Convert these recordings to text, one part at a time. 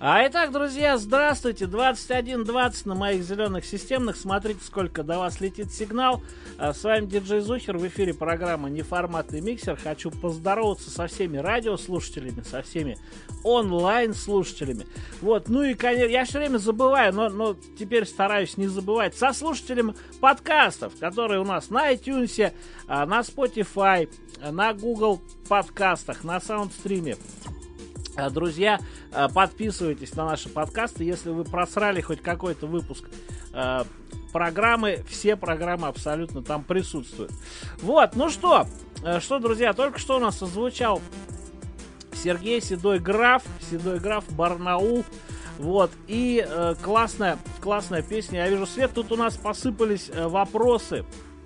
Итак, друзья, здравствуйте. 21:20 на моих зеленых системных. Смотрите, сколько до вас летит сигнал. С вами диджей Зухер. В эфире программа «Неформатный миксер». Хочу поздороваться со всеми радиослушателями, со всеми онлайн-слушателями. Вот, ну и, конечно, я все время забываю, но теперь стараюсь не забывать. Со слушателями подкастов, которые у нас на iTunes, на Spotify, на Google подкастах, на Саундстриме. Друзья, подписывайтесь на наши подкасты. Если вы просрали хоть какой-то выпуск программы, все программы абсолютно там присутствуют. Вот, ну что, друзья, только что у нас озвучал Сергей Седой Граф Барнаул. Вот, и классная песня. Я вижу свет, тут у нас посыпались вопросы.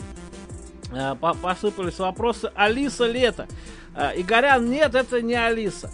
Алиса Лето. Игорян, нет, это не Алиса.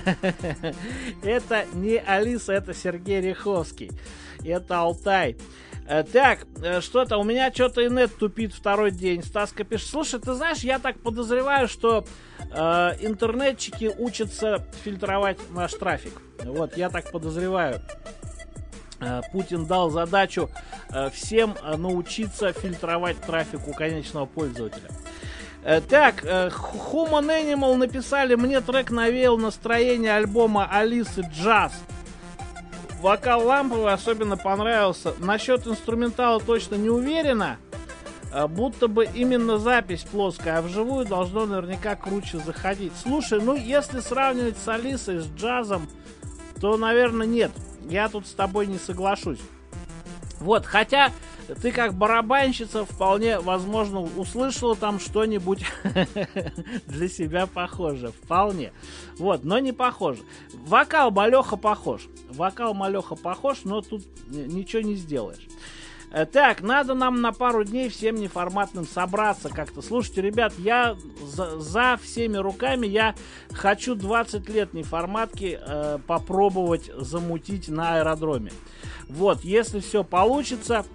Это не Алиса, это Сергей Риховский. Это Алтай. Так, что-то, у меня что-то инет тупит второй день. Стаска пишет, слушай, ты знаешь, я так подозреваю, что интернетчики учатся фильтровать наш трафик. Вот, я так подозреваю. Путин дал задачу всем научиться фильтровать трафик у конечного пользователя. Так, Human Animal написали, мне трек навеял настроение альбома Алисы Джаз. Вокал ламповый особенно понравился. Насчет инструментала точно не уверена. Будто бы именно запись плоская, а вживую должно наверняка круче заходить. Слушай, ну если сравнивать с Алисой, с джазом, то, наверное, нет. Я тут с тобой не соглашусь. Вот, хотя ты как барабанщица вполне возможно услышала там что-нибудь для себя похоже. Вполне. Вот, но не похоже. Вокал Малеха похож, но тут ничего не сделаешь. Так, надо нам на пару дней всем неформатным собраться как-то. Слушайте, ребят, я за всеми руками, я хочу 20 лет неформатки попробовать замутить на аэродроме. Вот, если все получится,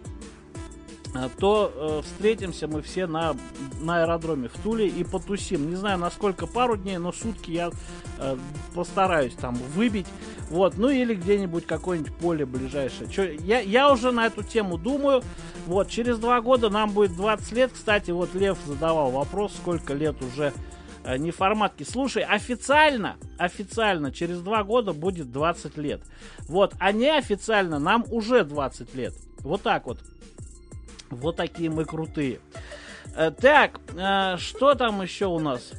то встретимся мы все на аэродроме в Туле и потусим. Не знаю, насколько пару дней, но сутки я постараюсь там выбить. Вот, ну или где-нибудь какое-нибудь поле ближайшее. Я уже на эту тему думаю. Вот, через 2 года нам будет 20 лет. Кстати, вот Лев задавал вопрос, сколько лет уже неформатки. Слушай, официально через 2 года будет 20 лет. Вот, а неофициально нам уже 20 лет. Вот так вот. Вот такие мы крутые. Так, что там еще у нас?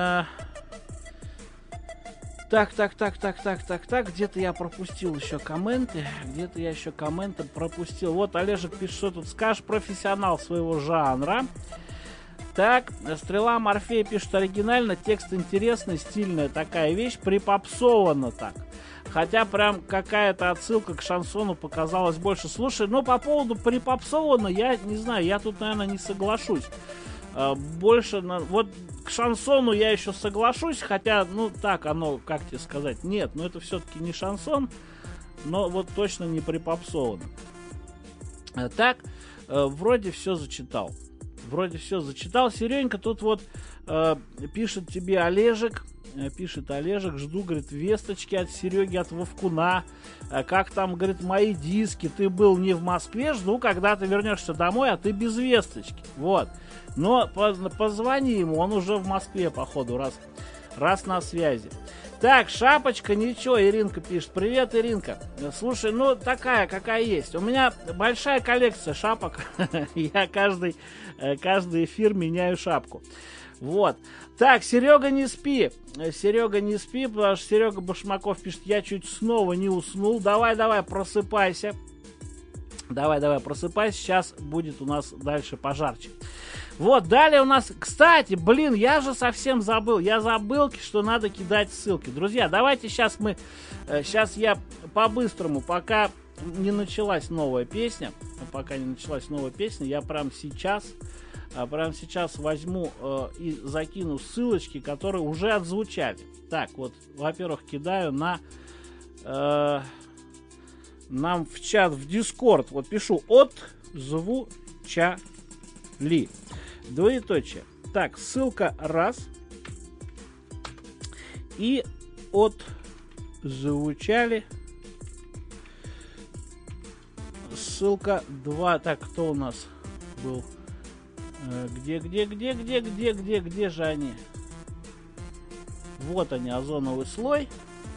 Так. Где-то я пропустил еще комменты. Вот Олежек пишет, что тут скажешь, профессионал своего жанра. Так, Стрела Морфея пишет, оригинально, текст интересный, стильная такая вещь, припопсована так. Хотя прям какая-то отсылка к шансону показалась больше. Слушай, ну по поводу припопсовано, я не знаю, я тут, наверное, не соглашусь. Больше, вот к шансону я еще соглашусь, хотя, ну так оно, как тебе сказать, нет, но это все-таки не шансон, но вот точно не припопсовано. Так, вроде все зачитал. Серенька, тут вот пишет тебе Олежек, жду, говорит, весточки от Сереги, от Вовкуна. Как там, говорит, мои диски, ты был не в Москве, жду, когда ты вернешься домой, а ты без весточки. Вот. Но позвони ему, он уже в Москве, походу, раз на связи. Так, Шапочка, ничего, Иринка пишет. Привет, Иринка. Слушай, ну такая, какая есть. У меня большая коллекция шапок. Я каждый эфир меняю шапку. Вот. Так, Серега, не спи, потому что Серега Башмаков пишет, я чуть снова не уснул. Давай, просыпайся. Сейчас будет у нас дальше пожарче. Вот, далее у нас, кстати, я же совсем забыл. Я забыл, что надо кидать ссылки. Друзья, давайте сейчас я по-быстрому, пока не началась новая песня, я прямо сейчас возьму и закину ссылочки, которые уже отзвучали. Так, вот, во-первых, кидаю нам в чат, в Discord, вот пишу, отзвучали. Двоеточие. Так, ссылка раз. И отзвучали ссылка 2. Так, кто у нас был? Где же они? Вот они, озоновый слой.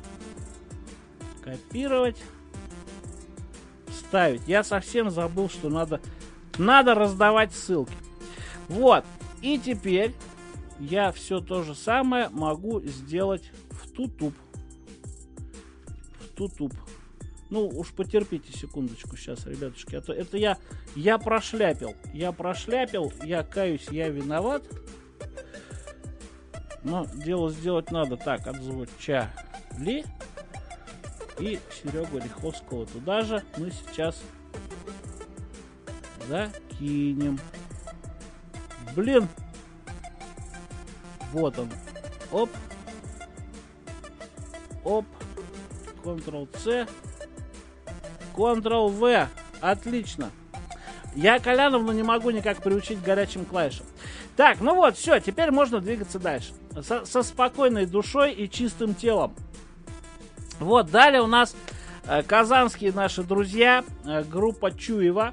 Копировать. Вставить. Я совсем забыл, что надо раздавать ссылки. Вот. И теперь я все то же самое могу сделать в Тутуб. Ну, уж потерпите секундочку сейчас, ребятушки. А то это я прошляпил. Я каюсь, я виноват. Но дело сделать надо. Так, отзвучали. И Серегу Риховского туда же мы сейчас закинем. Блин. Вот он. Оп. Оп. Ctrl-C. Ctrl-V. Отлично. Я Коляновну не могу никак приучить к горячим клавишам. Так, ну вот, все, теперь можно двигаться дальше. Со спокойной душой и чистым телом. Вот, далее у нас казанские наши друзья, группа Чуева.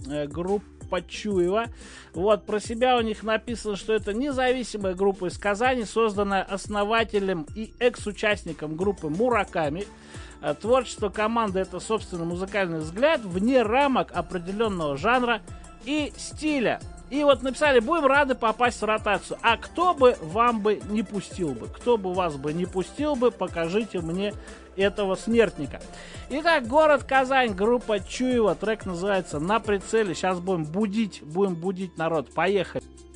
Вот, про себя у них написано, что это независимая группа из Казани, созданная основателем и экс-участником группы Мураками. Творчество команды — это собственный музыкальный взгляд вне рамок определенного жанра и стиля. И вот написали: будем рады попасть в ротацию. А кто бы вам бы не пустил бы? Кто бы вас бы не пустил бы? Покажите мне этого смертника. Итак, город Казань, группа Чуева. Трек называется «На прицеле». Сейчас будем будить народ. Поехали.